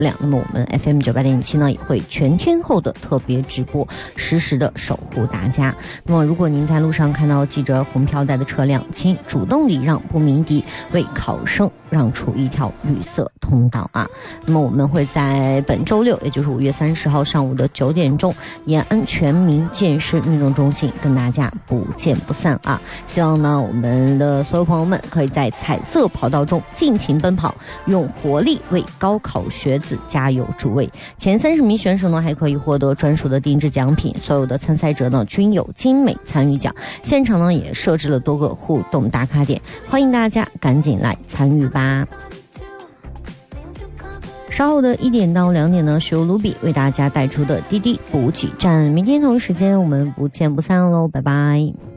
亮。那么我们 FM98.7 呢也会全天候的特别直播，实时的守护大家。那么如果您在路上看到系着红飘带的车辆，请主动礼让，不鸣笛，为考生让出一条绿色通道啊。那么我们会在本周六，也就是5月30号上午的9点钟，延安全民健身运动中心跟大家不见不散啊！希望呢我们的所有朋友们可以在彩色跑道中尽情奔跑，用活力为高考学子加油助威。前30名选手呢还可以获得专属的定制奖品，所有的参赛者呢均有精美参与奖。现场呢也设置了多个互动打卡点，欢迎大家赶紧来参与吧。稍后的1点到2点呢，是由卢比为大家带出的滴滴补给站。明天同一时间我们不见不散喽，拜拜。